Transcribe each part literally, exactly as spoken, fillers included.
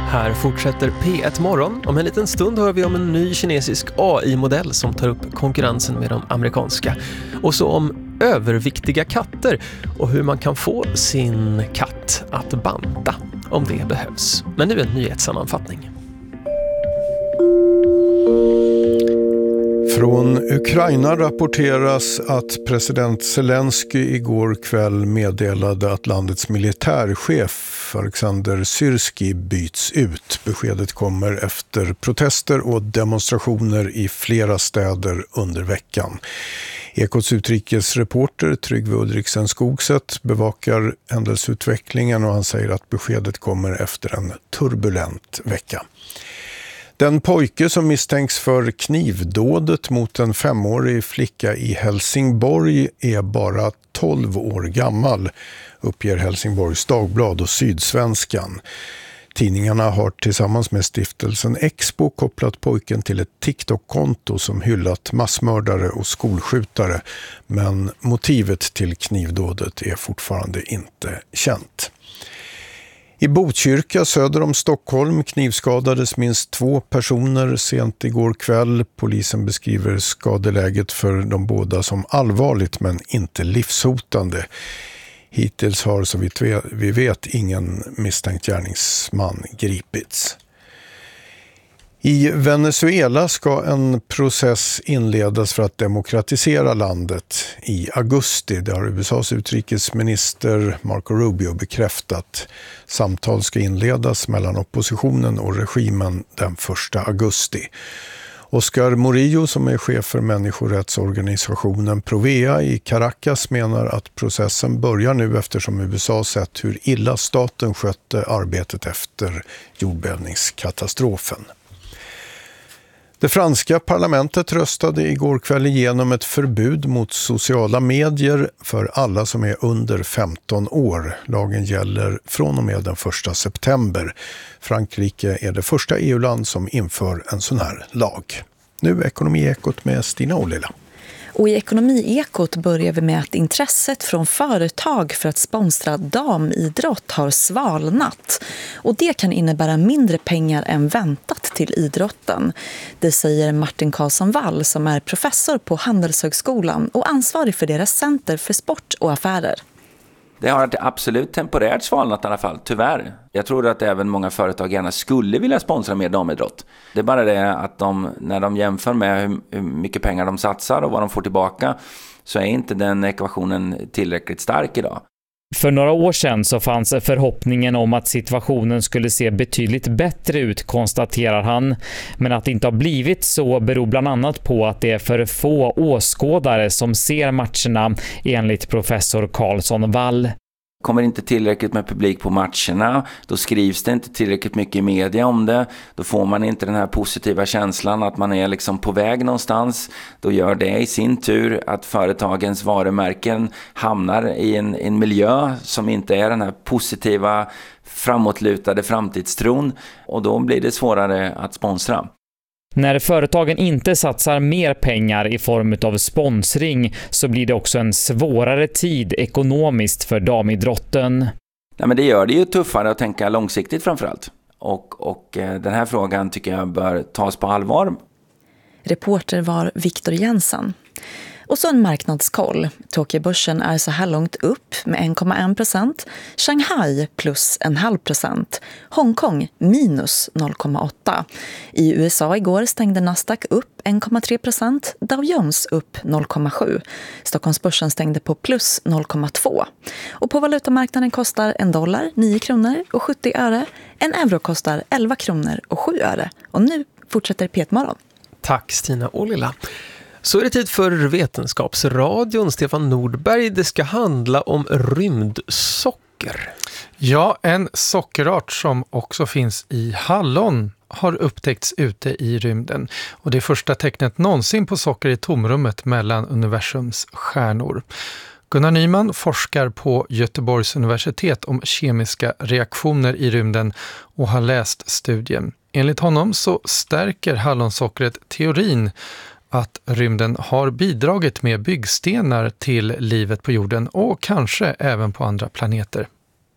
Här fortsätter P ett morgon. Om en liten stund hör vi om en ny kinesisk A I-modell som tar upp konkurrensen med de amerikanska. Och så om överviktiga katter och hur man kan få sin katt att banta om det behövs. Men nu en nyhetssammanfattning. Från Ukraina rapporteras att president Zelensky igår kväll meddelade att landets militärchef Alexander Syrskij byts ut. Beskedet kommer efter protester och demonstrationer i flera städer under veckan. Ekots utrikesreporter Tryggve Ulriksen Skogset bevakar händelseutvecklingen och han säger att beskedet kommer efter en turbulent vecka. Den pojke som misstänks för knivdådet mot en femårig flicka i Helsingborg är bara tolv år gammal, uppger Helsingborgs Dagblad och Sydsvenskan. Tidningarna har tillsammans med stiftelsen Expo kopplat pojken till ett TikTok-konto som hyllat massmördare och skolskjutare, men motivet till knivdådet är fortfarande inte känt. I Botkyrka söder om Stockholm knivskadades minst två personer sent igår kväll. Polisen beskriver skadeläget för de båda som allvarligt men inte livshotande. Hittills har så vitt vi vet ingen misstänkt gärningsman gripits. I Venezuela ska en process inledas för att demokratisera landet i augusti. Det har U S A:s utrikesminister Marco Rubio bekräftat. Samtal ska inledas mellan oppositionen och regimen den första augusti. Oscar Murillo, som är chef för människorättsorganisationen Provea i Caracas, menar att processen börjar nu eftersom U S A sett hur illa staten skötte arbetet efter jordbävningskatastrofen. Det franska parlamentet röstade igår kväll igenom ett förbud mot sociala medier för alla som är under femton år. Lagen gäller från och med den första september. Frankrike är det första E U-land som inför en sån här lag. Nu Ekonomiekot med Stina Ollila. Och i Ekonomiekot börjar vi med att intresset från företag för att sponsra damidrott har svalnat. Och det kan innebära mindre pengar än väntat till idrotten. Det säger Martin Karlsson Wall som är professor på Handelshögskolan och ansvarig för deras center för sport och affärer. Det har absolut temporärt svalnat i alla fall, tyvärr. Jag tror att även många företag gärna skulle vilja sponsra mer damidrott. Det är bara det att de, när de jämför med hur, hur mycket pengar de satsar och vad de får tillbaka, så är inte den ekvationen tillräckligt stark idag. För några år sedan så fanns förhoppningen om att situationen skulle se betydligt bättre ut, konstaterar han. Men att det inte har blivit så beror bland annat på att det är för få åskådare som ser matcherna, enligt professor Karlsson Wall. Kommer inte tillräckligt med publik på matcherna, då skrivs det inte tillräckligt mycket i media om det, då får man inte den här positiva känslan att man är liksom på väg någonstans. Då gör det i sin tur att företagens varumärken hamnar i en, en miljö som inte är den här positiva, framåtlutade framtidstron, och då blir det svårare att sponsra. När företagen inte satsar mer pengar i form av sponsring så blir det också en svårare tid ekonomiskt för damidrotten. Ja, men det gör det ju tuffare att tänka långsiktigt framförallt. Och, och eh, den här frågan tycker jag bör tas på allvar. Reporter var Viktor Jensen. Och så en marknadskoll. Tokyobörsen är så här långt upp med en komma en procent. Shanghai plus en halv procent. Hongkong minus noll komma åtta. I U S A igår stängde Nasdaq upp en komma tre procent. Dow Jones upp noll komma sju. Stockholmsbörsen stängde på plus noll komma två. Och på valutamarknaden kostar en dollar nio kronor och sjuttio öre. En euro kostar elva kronor och sju öre. Och nu fortsätter P ett morgon. Tack Stina Ollila. Så är det tid för Vetenskapsradion. Stefan Nordberg, det ska handla om rymdsocker. Ja, en sockerart som också finns i hallon har upptäckts ute i rymden. Och det är första tecknet någonsin på socker i tomrummet mellan universums stjärnor. Gunnar Nyman forskar på Göteborgs universitet om kemiska reaktioner i rymden och har läst studien. Enligt honom så stärker hallonsockret teorin att rymden har bidragit med byggstenar till livet på jorden och kanske även på andra planeter.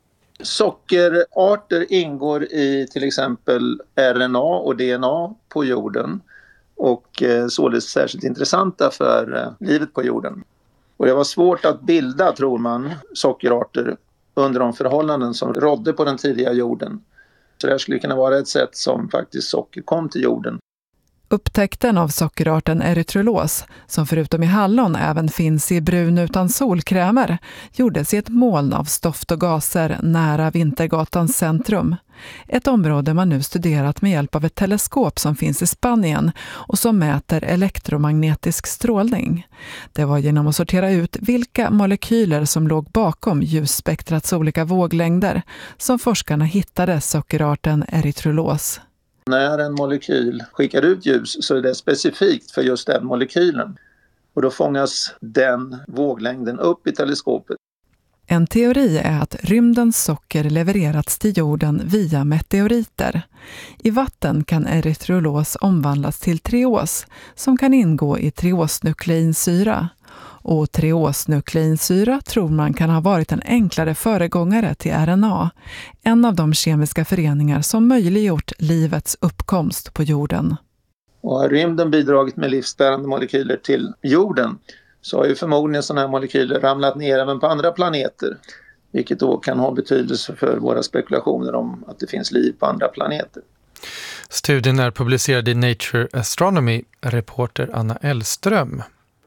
Sockerarter ingår i till exempel R N A och D N A på jorden och eh, således särskilt intressanta för eh, livet på jorden. Och det var svårt att bilda, tror man, sockerarter under de förhållanden som rådde på den tidiga jorden. Så det här skulle kunna vara ett sätt som faktiskt socker kom till jorden. Upptäckten av sockerarten erythrolos, som förutom i hallon även finns i brun utan solkrämer, gjordes i ett moln av stoft och gaser nära Vintergatans centrum. Ett område man nu studerat med hjälp av ett teleskop som finns i Spanien och som mäter elektromagnetisk strålning. Det var genom att sortera ut vilka molekyler som låg bakom ljusspektrats olika våglängder som forskarna hittade sockerarten erythrolos. När en molekyl skickar ut ljus så är det specifikt för just den molekylen. Och då fångas den våglängden upp i teleskopet. En teori är att rymdens socker levererats till jorden via meteoriter. I vatten kan erythrolos omvandlas till treos som kan ingå i treosnukleinsyra. Och treosnukleinsyra tror man kan ha varit en enklare föregångare till R N A, en av de kemiska föreningar som möjliggjort livets uppkomst på jorden. Och har rymden bidragit med livsbärande molekyler till jorden så har ju förmodligen sådana här molekyler ramlat ner även på andra planeter, vilket då kan ha betydelse för våra spekulationer om att det finns liv på andra planeter. Studien är publicerad i Nature Astronomy, reporter Anna Ellström.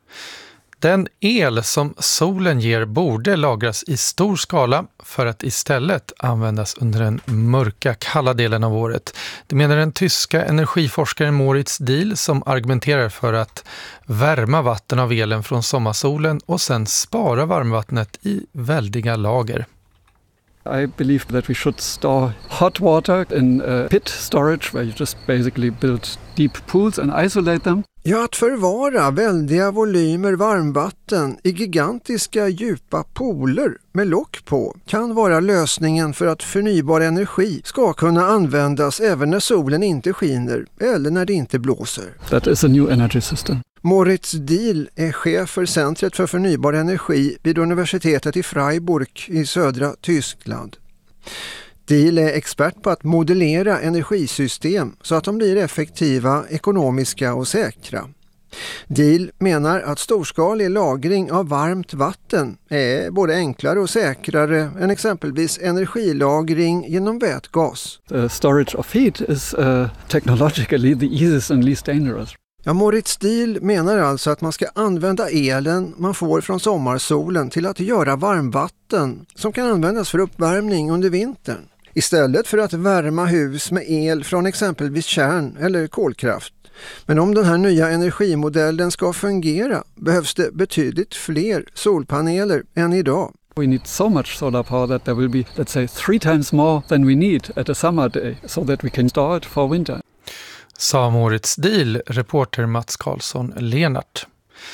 Den el som solen ger borde lagras i stor skala för att istället användas under den mörka, kalla delen av året. Det menar den tyska energiforskaren Moritz Diehl som argumenterar för att värma vatten av elen från sommarsolen och sen spara varmvattnet i väldiga lager. I believe that we should store hot water in a pit storage where you just basically build deep pools and isolate them. Ja, att förvara väldiga volymer varmvatten i gigantiska djupa pooler med lock på kan vara lösningen för att förnybar energi ska kunna användas även när solen inte skiner eller när det inte blåser. That is a new energy system. Moritz Diehl är chef för Centret för förnybar energi vid universitetet i Freiburg i södra Tyskland. Diehl är expert på att modellera energisystem så att de blir effektiva, ekonomiska och säkra. Diehl menar att storskalig lagring av varmt vatten är både enklare och säkrare än exempelvis energilagring genom vätgas. The storage of heat is uh, technologically the easiest and least dangerous. Ja, Moritz Diehl menar alltså att man ska använda elen man får från sommarsolen till att göra varmvatten som kan användas för uppvärmning under vintern. Istället för att värma hus med el från exempelvis kärn- eller kolkraft. Men om den här nya energimodellen ska fungera behövs det betydligt fler solpaneler än idag. We need so much solar power that there will be, let's say, three times more than we need at a summer day so that we can store it for winter. Sa Moritz Diehl, reporter Mats Karlsson-Lenart.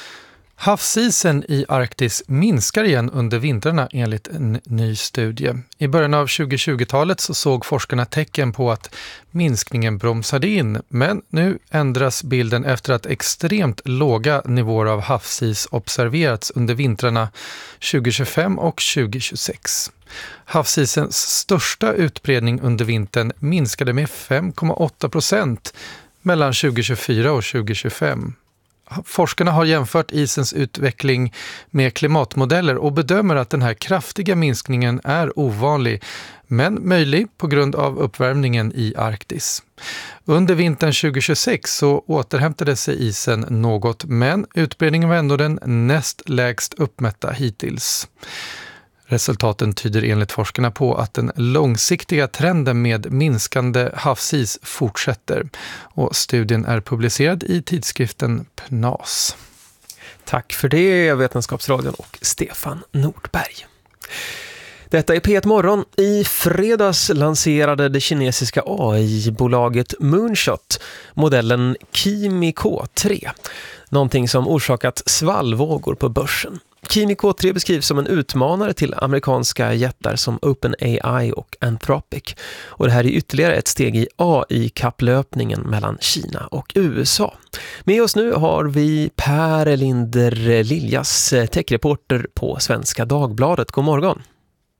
Havsisen i Arktis minskar igen under vintrarna enligt en ny studie. I början av tjugohundratjugotalet så såg forskarna tecken på att minskningen bromsade in, men nu ändras bilden efter att extremt låga nivåer av havsis observerats under vintrarna tjugohundratjugofem och tjugohundratjugosex. Havsisens största utbredning under vintern minskade med fem komma åtta procent mellan tjugohundratjugofyra och tjugohundratjugofem. Forskarna har jämfört isens utveckling med klimatmodeller och bedömer att den här kraftiga minskningen är ovanlig, men möjlig på grund av uppvärmningen i Arktis. Under vintern tjugohundratjugosex så återhämtade sig isen något, men utbredningen var ändå den näst lägst uppmätta hittills. Resultaten tyder enligt forskarna på att den långsiktiga trenden med minskande havsis fortsätter. Och studien är publicerad i tidskriften P N A S. Tack för det, Vetenskapsradion och Stefan Nordberg. Detta är P ett Morgon. I fredags lanserade det kinesiska A I-bolaget Moonshot modellen Kimi K tre. Någonting som orsakat svallvågor på börsen. Kimi K tre beskrivs som en utmanare till amerikanska jättar som OpenAI och Anthropic. Och det här är ytterligare ett steg i A I-kapplöpningen mellan Kina och U S A. Med oss nu har vi Per Elinder Liljas, techreporter på Svenska Dagbladet. God morgon.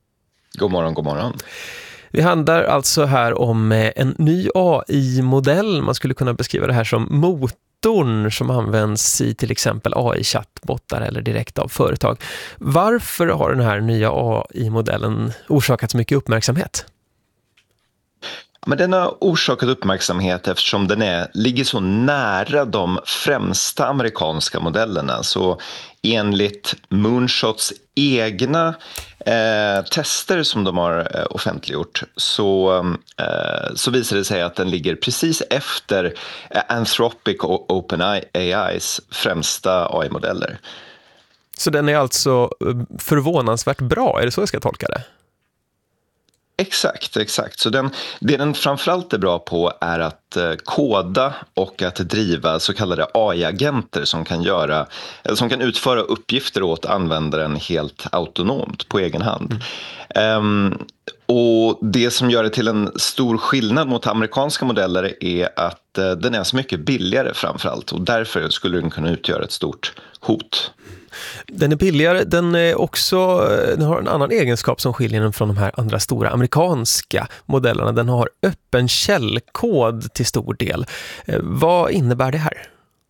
God morgon, god morgon. Vi handlar alltså här om en ny A I-modell. Man skulle kunna beskriva det här som motorn som används i till exempel A I-chattbottar eller direkt av företag. Varför har den här nya A I-modellen orsakat så mycket uppmärksamhet? Men den har orsakat uppmärksamhet eftersom den är, ligger så nära de främsta amerikanska modellerna. Så enligt Moonshots egna eh, tester som de har eh, offentliggjort så, eh, så visar det sig att den ligger precis efter eh, Anthropic och OpenAIs främsta A I-modeller. Så den är alltså förvånansvärt bra, är det så jag ska tolka det? Exakt, exakt. Så den, det den framförallt är bra på är att eh, koda och att driva så kallade A I-agenter som kan göra, som kan utföra uppgifter åt användaren helt autonomt på egen hand. Mm. Um, och det som gör det till en stor skillnad mot amerikanska modeller är att eh, den är så mycket billigare framförallt och därför skulle den kunna utgöra ett stort hot. Den är billigare, den, är också, den har en annan egenskap som skiljer den från de här andra stora amerikanska modellerna. Den har öppen källkod till stor del. Vad innebär det här?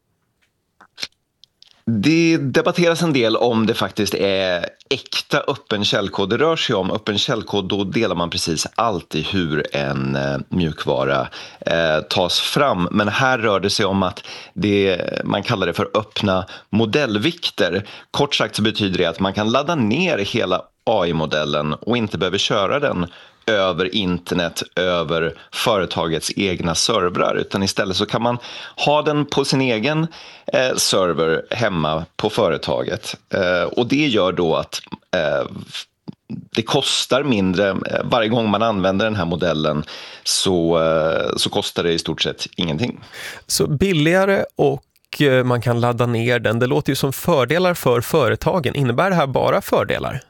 Det debatteras en del om det faktiskt är äkta öppen källkod. Det rör sig om öppen källkod, då delar man precis alltid hur en eh, mjukvara eh, tas fram. Men här rör det sig om att det, man kallar det för öppna modellvikter. Kort sagt så betyder det att man kan ladda ner hela A I-modellen och inte behöver köra den över internet, över företagets egna servrar, utan istället så kan man ha den på sin egen eh, server hemma på företaget. Eh, och det gör då att eh, det kostar mindre. Varje gång man använder den här modellen så, eh, så kostar det i stort sett ingenting. Så billigare och man kan ladda ner den. Det låter ju som fördelar för företagen. Innebär det här bara fördelar?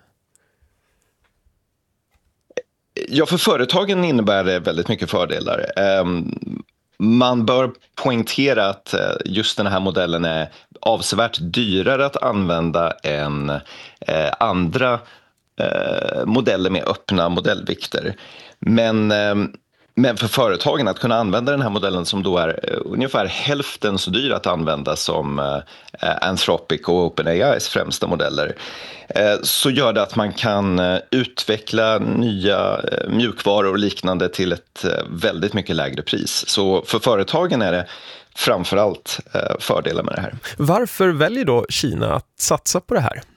Ja, för företagen innebär det väldigt mycket fördelar. Man bör poängtera att just den här modellen är avsevärt dyrare att använda än andra modeller med öppna modellvikter. Men, men för företagen att kunna använda den här modellen som då är ungefär hälften så dyr att använda som Anthropic och OpenAIs främsta modeller, så gör det att man kan utveckla nya mjukvaror och liknande till ett väldigt mycket lägre pris. Så för företagen är det framförallt fördelar med det här. Varför väljer då Kina att satsa på det här?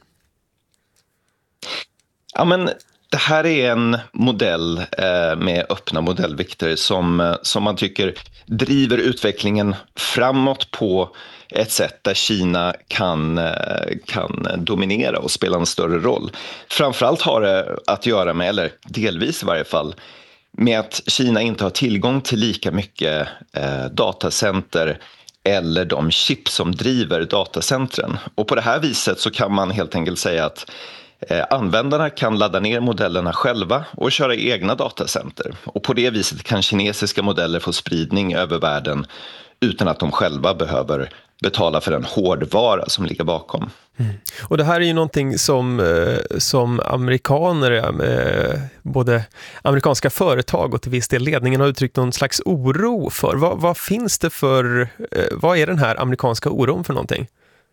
Ja, men det här är en modell med öppna modellvikter som, som man tycker driver utvecklingen framåt på ett sätt där Kina kan, kan dominera och spela en större roll. Framförallt har det att göra med, eller delvis i varje fall, med att Kina inte har tillgång till lika mycket eh, datacenter eller de chip som driver datacentren. Och på det här viset så kan man helt enkelt säga att eh, användarna kan ladda ner modellerna själva och köra egna datacenter. Och på det viset kan kinesiska modeller få spridning över världen utan att de själva behöver betala för den hårdvara som ligger bakom. Mm. Och det här är ju någonting som, eh, som amerikaner, eh, både amerikanska företag och till viss del ledningen har uttryckt någon slags oro för. Vad, vad finns det för, eh, vad är den här amerikanska oron för någonting?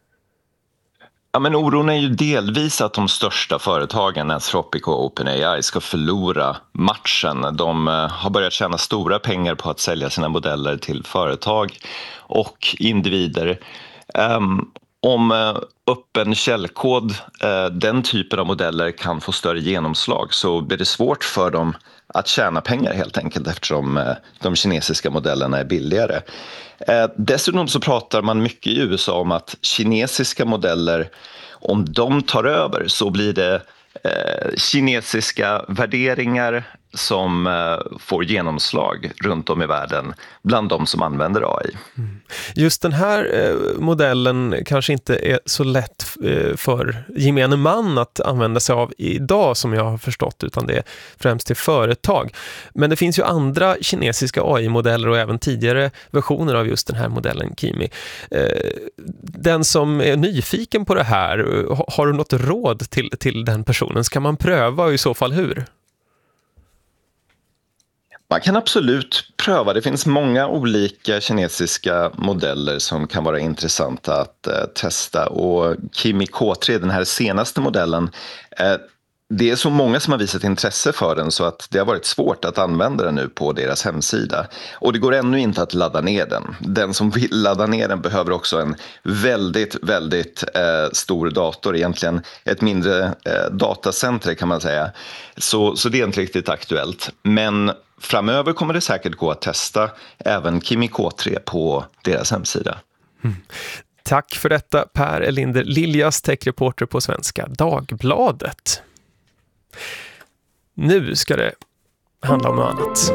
Ja, men oron är ju delvis att de största företagen, Anthropic och OpenAI, ska förlora matchen. De har börjat tjäna stora pengar på att sälja sina modeller till företag och individer. Um, om uh, öppen källkod, uh, den typen av modeller kan få större genomslag, så blir det svårt för dem att tjäna pengar helt enkelt, eftersom uh, de kinesiska modellerna är billigare. Uh, dessutom så pratar man mycket i U S A om att kinesiska modeller, om de tar över så blir det eh, kinesiska värderingar som eh, får genomslag runt om i världen bland de som använder A I. Mm. Just den här eh, modellen kanske inte är så lätt eh, för gemene man att använda sig av idag, som jag har förstått, utan det är främst till företag. Men det finns ju andra kinesiska A I-modeller och även tidigare versioner av just den här modellen, Kimi. Eh, den som är nyfiken på det här, har du något råd till, till den personen? Ska man pröva och i så fall hur? Man kan absolut pröva. Det finns många olika kinesiska modeller som kan vara intressanta att eh, testa. Och Kimi K tre, den här senaste modellen, eh, det är så många som har visat intresse för den så att det har varit svårt att använda den nu på deras hemsida. Och det går ännu inte att ladda ner den. Den som vill ladda ner den behöver också en väldigt, väldigt eh, stor dator. Egentligen ett mindre eh, datacenter kan man säga. Så, så det är inte riktigt aktuellt. Men framöver kommer det säkert gå att testa även Kimi K tre på deras hemsida. Mm. Tack för detta, Per Elinder Liljas, techreporter på Svenska Dagbladet. Nu ska det handla om något annat.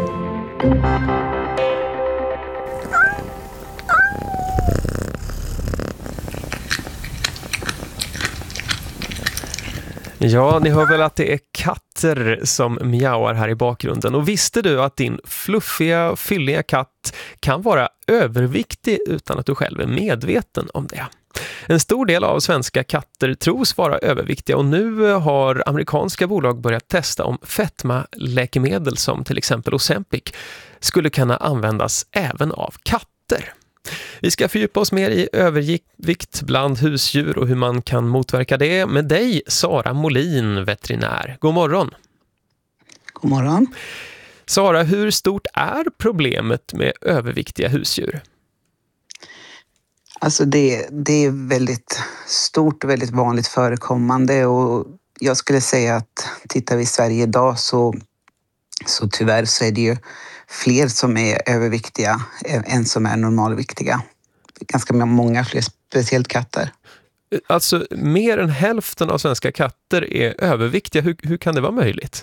Ja, ni hör väl att det är katter som mjauar här i bakgrunden. Och visste du att din fluffiga, fylliga katt kan vara överviktig utan att du själv är medveten om det? En stor del av svenska katter tros vara överviktiga och nu har amerikanska bolag börjat testa om fetmaläkemedel som till exempel Ozempic skulle kunna användas även av katter. Vi ska fördjupa oss mer i övervikt bland husdjur och hur man kan motverka det med dig, Sara Molin, veterinär. God morgon. God morgon. Sara, hur stort är problemet med överviktiga husdjur? Alltså det, det är väldigt stort och väldigt vanligt förekommande och jag skulle säga att tittar vi i Sverige idag så, så tyvärr så är det ju fler som är överviktiga än som är normalviktiga. Ganska många fler, speciellt katter. Alltså mer än hälften av svenska katter är överviktiga. Hur, hur kan det vara möjligt?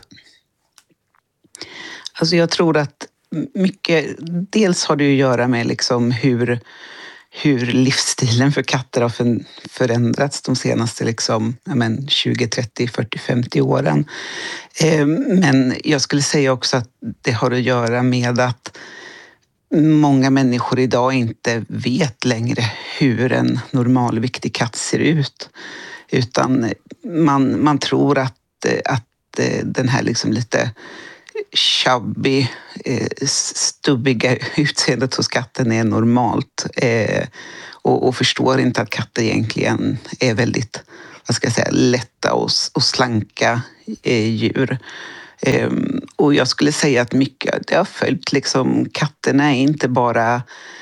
Alltså jag tror att mycket, dels har det att göra med liksom hur, hur livsstilen för katter har förändrats de senaste liksom, ja men tjugo, trettio, fyrtio, femtio åren. Men jag skulle säga också att det har att göra med att många människor idag inte vet längre hur en normalviktig katt ser ut. Utan man, man tror att, att den här liksom lite chubby, stubbiga utseendet hos katten är normalt. Och, och förstår inte att katter egentligen är väldigt, vad ska jag säga, lätta och, och slanka djur. Och jag skulle säga att mycket, det har följt liksom, katterna är inte bara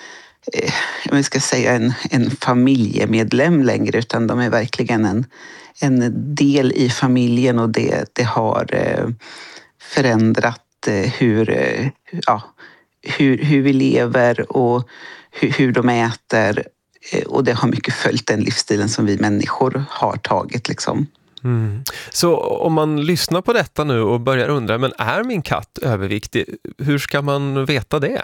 jag ska säga en, en familjemedlem längre utan de är verkligen en, en del i familjen och det, det har förändrat hur, ja, hur, hur vi lever och hur, hur de äter och det har mycket följt den livsstilen som vi människor har tagit liksom. Mm. Så om man lyssnar på detta nu och börjar undra, men är min katt överviktig? Hur ska man veta det?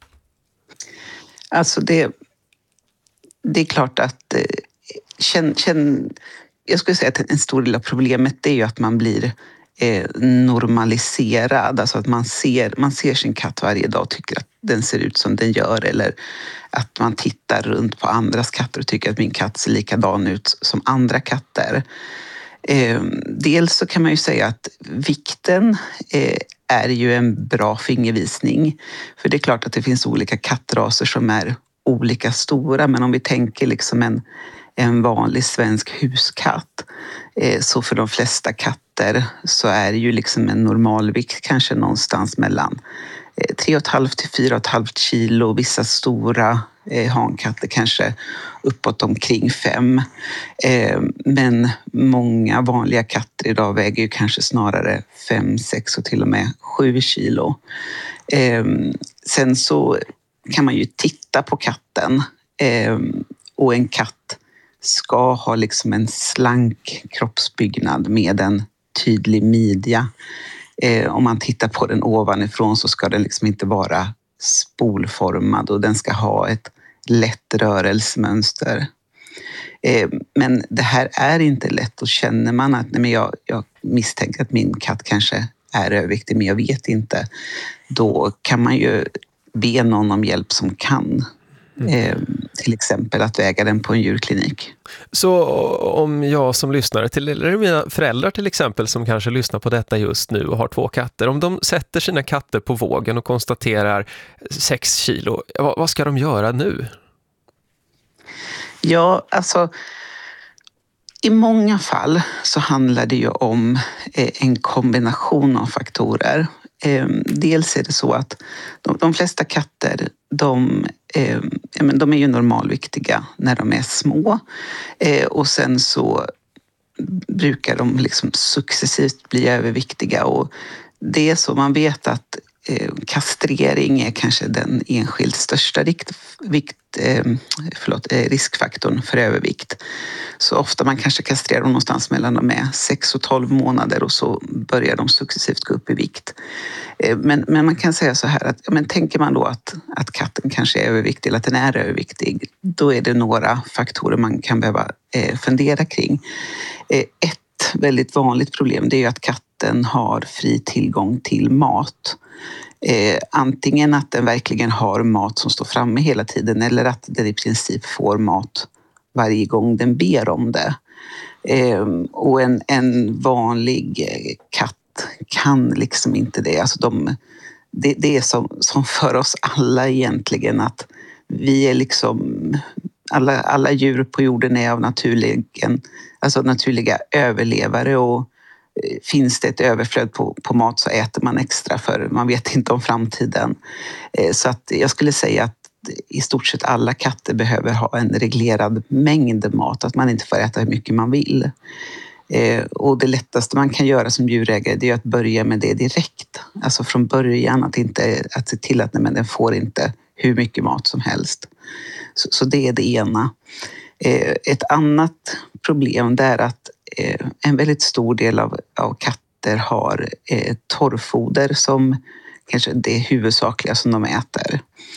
Alltså det, det är klart att känn, känn, jag skulle säga att en stor del av problemet är ju att man blir eh, normaliserad. Alltså att man ser, man ser sin katt varje dag och tycker att den ser ut som den gör. Eller att man tittar runt på andras katter och tycker att min katt ser likadan ut som andra katter. Eh, dels så kan man ju säga att vikten eh, är ju en bra fingervisning. För det är klart att det finns olika kattraser som är olika stora. Men om vi tänker liksom en, en vanlig svensk huskatt. Eh, så för de flesta katter så är det ju liksom en normalvikt kanske någonstans mellan eh, tre komma fem till fyra komma fem kilo. Vissa stora eh, hankatter kanske uppåt omkring fem. Eh, men många vanliga katter idag väger ju kanske snarare fem, sex och till och med sju kilo. Eh, sen så kan man ju titta på katten eh, och en katt ska ha liksom en slank kroppsbyggnad med en tydlig midja. Eh, om man tittar på den ovanifrån så ska den liksom inte vara spolformad och den ska ha ett lätt rörelsemönster. Eh, men det här är inte lätt och känner man att nej, men jag, jag misstänker att min katt kanske är överviktig men jag vet inte. Då kan man ju be någon om hjälp som kan. Eh, till exempel att väga den på en djurklinik. Så om jag som lyssnare till, eller mina föräldrar till exempel som kanske lyssnar på detta just nu och har två katter, om de sätter sina katter på vågen och konstaterar sex kilo, vad, vad ska de göra nu? Ja, alltså i många fall så handlar det ju om en kombination av faktorer. Dels är det så att de, de flesta katter, de, eh, de är ju normalviktiga när de är små. Eh, och sen så brukar de liksom successivt bli överviktiga. Och det är så, man vet att eh, kastrering är kanske den enskilt största rikt, vikt, eh, förlåt, eh, riskfaktorn för övervikt. Så ofta man kanske kastrerar dem någonstans mellan de är sex och tolv månader och så börjar de successivt gå upp i vikt. Men, men man kan säga så här att men tänker man då att, att katten kanske är överviktig eller att den är överviktig, då är det några faktorer man kan behöva eh, fundera kring. Eh, ett väldigt vanligt problem, det är ju att katten har fri tillgång till mat. Eh, antingen att den verkligen har mat som står framme hela tiden eller att den i princip får mat varje gång den ber om det. Eh, och en, en vanlig katt kan liksom inte det. Alltså de, det, det är som, som för oss alla egentligen att vi är liksom, alla, alla djur på jorden är av naturligen, alltså naturliga överlevare och finns det ett överflöd på, på mat så äter man extra för man vet inte om framtiden. Så att jag skulle säga att i stort sett alla katter behöver ha en reglerad mängd mat, att man inte får äta hur mycket man vill. Eh, och det lättaste man kan göra som djurägare det är att börja med det direkt. Alltså från början att, inte, att se till att nej, men den får inte hur mycket mat som helst. Så, så det är det ena. Eh, ett annat problem det är att eh, en väldigt stor del av, av katter har eh, torrfoder som kanske det huvudsakliga som de äter.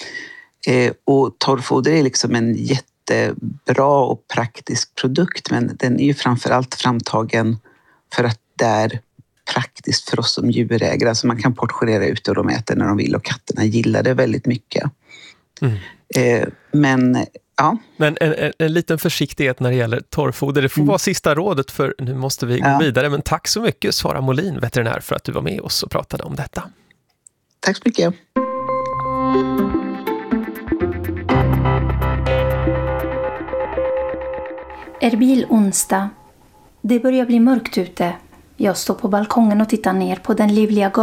Eh, och torrfoder är liksom en jätte bra och praktisk produkt, men den är ju framförallt framtagen för att det är praktiskt för oss som djurägare. Alltså man kan portionera ut och de äter när de vill och katterna gillar det väldigt mycket. Mm. Eh, men ja. Men en, en, en liten försiktighet när det gäller torrfoder. Det får mm. vara sista rådet för nu måste vi gå ja. vidare. Men tack så mycket Sara Molin, veterinär, för att du var med oss och pratade om detta. Tack så mycket. Erbil onsdag. Det börjar bli mörkt ute. Jag står på balkongen och tittar ner på den livliga gatan.